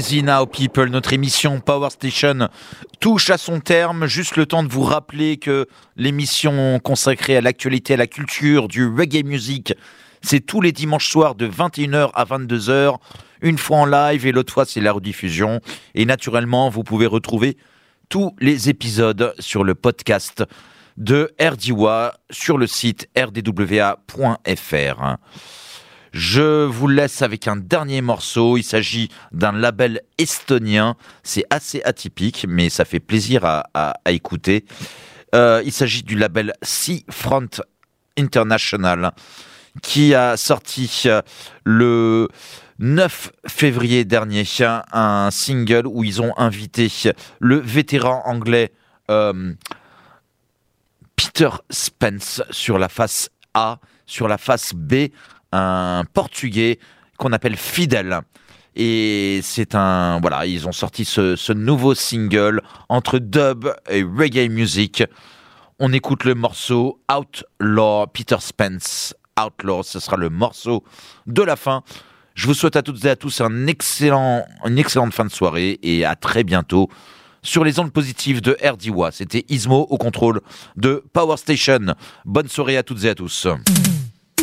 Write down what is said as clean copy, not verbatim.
Easy Now People, notre émission Power Station touche à son terme. Juste le temps de vous rappeler que l'émission consacrée à l'actualité, à la culture du reggae music, c'est tous les dimanches soirs de 21h à 22h, une fois en live et l'autre fois c'est la rediffusion. Et naturellement, vous pouvez retrouver tous les épisodes sur le podcast de RDWA sur le site rdwa.fr. Je vous laisse avec un dernier morceau. Il s'agit d'un label estonien. C'est assez atypique, mais ça fait plaisir à écouter. Il s'agit du label Seafront International qui a sorti le 9 février dernier un single où ils ont invité le vétéran anglais Peter Spence sur la face A, sur la face B, un portugais qu'on appelle Fidel. Et c'est voilà, ils ont sorti ce nouveau single entre dub et reggae music. On écoute le morceau Outlaw, Peter Spence, Outlaw, ce sera le morceau de la fin. Je vous souhaite à toutes et à tous une excellente fin de soirée et à très bientôt sur les ondes positives de RDWA. C'était Ismo au contrôle de Power Station. Bonne soirée à toutes et à tous.